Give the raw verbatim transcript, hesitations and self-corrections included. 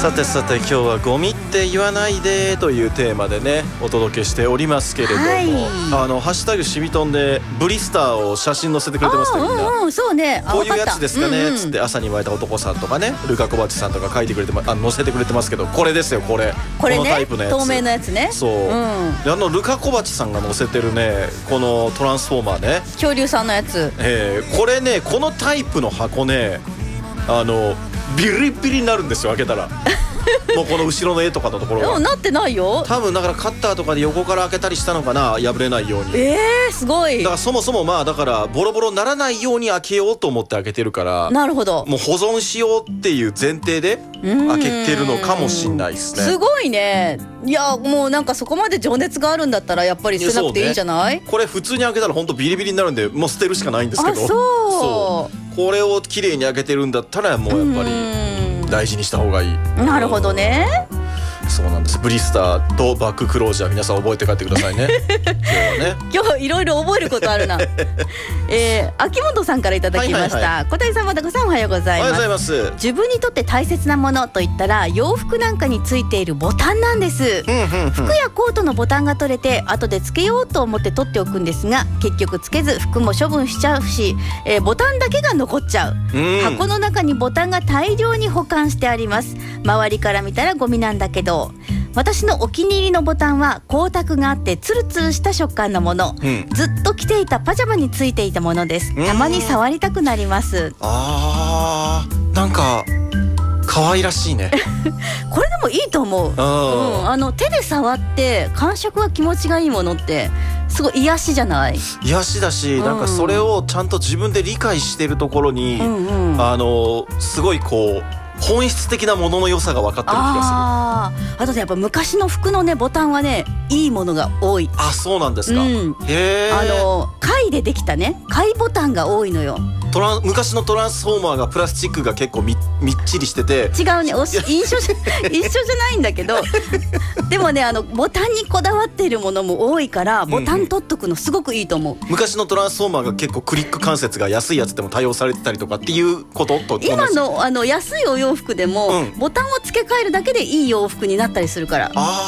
さてさて今日はゴミって言わないでというテーマでねお届けしておりますけれども、はい、あのハッシュタグしみとんでブリスターを写真載せてくれてましたよみんな、 うんうん、そうね、 こういうやつですかね、うんうん、つって朝に湧いた男さんとかねルカ・コバチさんとか書いてくれて、ま、あ載せてくれてますけど、これですよこれこれね、 このタイプのやつ、 透明のやつね。 そう、うん、であのルカ・コバチさんが載せてるねこのトランスフォーマーね、 恐竜さんのやつ、 えー、これねこのタイプの箱ねあのビリビリになるんですよ開けたらもうこの後ろの絵とかのところがなってないよ多分。だからカッターとかで横から開けたりしたのかな、破れないように。 えーすごい。 だからそもそもまあだからボロボロにならないように開けようと思って開けてるから、 なるほど、 もう保存しようっていう前提で開けてるのかもしんないですね。 すごいね。いやもうなんかそこまで情熱があるんだったらやっぱり捨てなくていいんじゃない？ ね、これ普通に開けたら本当ビリビリになるんでもう捨てるしかないんですけど、 あ、そう、 そうこれを綺麗に開けてるんだったらもうやっぱり大事にした方がいい。 なるほどね。 そうなんです。ブリスターとバッククロージャー皆さん覚えて帰ってくださいね今日はね今日いろいろ覚えることあるなえー、秋元さんからいただきました。小谷さん、またこさん、おはようございます。 おはようございます。 自分にとって大切なものといったら洋服なんかについているボタンなんです、うんうんうん、服やコートのボタンが取れて後でつけようと思って取っておくんですが、結局つけず服も処分しちゃうし、えー、ボタンだけが残っちゃう、うん、箱の中にボタンが大量に保管してあります。周りから見たらゴミなんだけど、私のお気に入りのボタンは光沢があってツルツルした食感のもの、うん、ずっと着ていたパジャマについていたものです。たまに触りたくなります。 あー、なんか可愛らしいねこれでもいいと思う、うん、あの手で触って感触が気持ちがいいものってすごい癒しじゃない？癒しだし、うん、なんかそれをちゃんと自分で理解してるところに、うんうん、あのすごいこう本質的なものの良さが分かってる気がする。 ああとね、やっぱ昔の服のねボタンはねいいものが多い。 あ、そうなんですか、うん、 へー。あの貝でできたね貝ボタンが多いのよ。 トラン昔のトランスフォーマーがプラスチックが結構 み, みっちりしてて違うね、おし印象じゃ一緒じゃないんだけどでもねあのボタンにこだわっているものも多いからボタン取っとくのすごくいいと思う、うんうん、 昔のトランスフォーマーが結構クリック関節が安いやつでも対応されてたりとかっていうことと今 の, あの安いお洋服でも、うん、ボタンを付け替えるだけでいい洋服になったりするから。あ